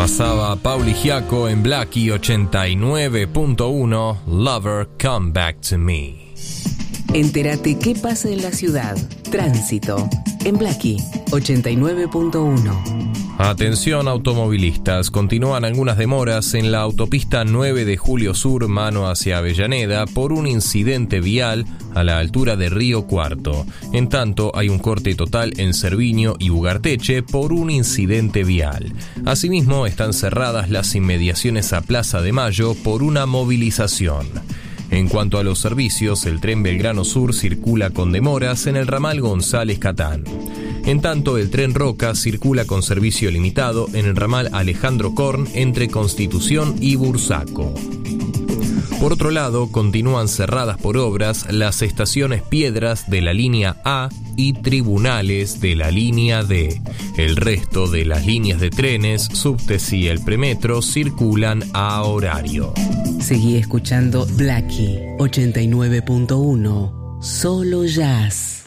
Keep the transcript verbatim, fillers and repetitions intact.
Pasaba Pauli Giaco en Blackie ochenta y nueve punto uno, Lover Come Back to Me. Entérate qué pasa en la ciudad. Tránsito en Blackie ochenta y nueve punto uno. Atención automovilistas, continúan algunas demoras en la autopista nueve de Julio Sur, mano hacia Avellaneda, por un incidente vial a la altura de Río Cuarto. En tanto, hay un corte total en Cerviño y Ugarteche por un incidente vial. Asimismo, están cerradas las inmediaciones a Plaza de Mayo por una movilización. En cuanto a los servicios, el tren Belgrano Sur circula con demoras en el ramal González Catán. En tanto, el tren Roca circula con servicio limitado en el ramal Alejandro Korn entre Constitución y Bursaco. Por otro lado, continúan cerradas por obras las estaciones Piedras de la línea A y Tribunales de la línea D. El resto de las líneas de trenes, subtes y el premetro circulan a horario. Seguí escuchando Blackie ochenta y nueve punto uno, solo jazz.